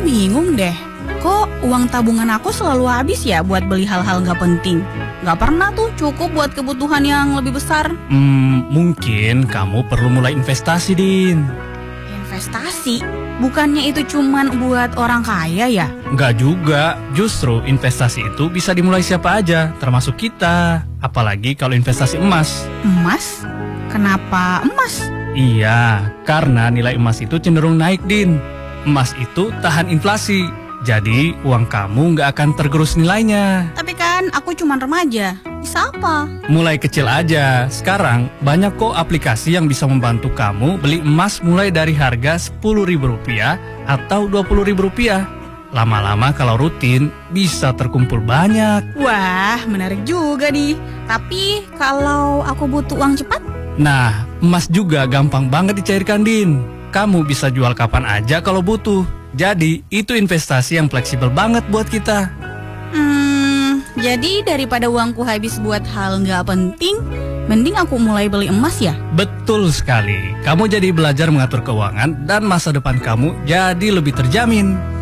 bingung deh. Kok uang tabungan aku selalu habis ya buat beli hal-hal nggak penting? Nggak pernah tuh cukup buat kebutuhan yang lebih besar. Mungkin kamu perlu mulai investasi, Din. Investasi? Bukannya itu cuman buat orang kaya ya? Nggak juga, justru investasi itu bisa dimulai siapa aja, termasuk kita. Apalagi kalau investasi emas. Emas? Kenapa emas? Iya, karena nilai emas itu cenderung naik, Din. Emas itu tahan inflasi, jadi uang kamu nggak akan tergerus nilainya. Tapi kan aku cuman remaja, bisa apa? Mulai kecil aja. Sekarang banyak kok aplikasi yang bisa membantu kamu beli emas mulai dari harga Rp10.000 atau Rp20.000. Lama-lama kalau rutin bisa terkumpul banyak. Wah, menarik juga nih. Tapi kalau aku butuh uang cepat? Nah, emas juga gampang banget dicairkan, Din. Kamu bisa jual kapan aja kalau butuh. Jadi, itu investasi yang fleksibel banget buat kita. Jadi daripada uangku habis buat hal nggak penting, mending aku mulai beli emas ya? Betul sekali. Kamu jadi belajar mengatur keuangan dan masa depan kamu jadi lebih terjamin.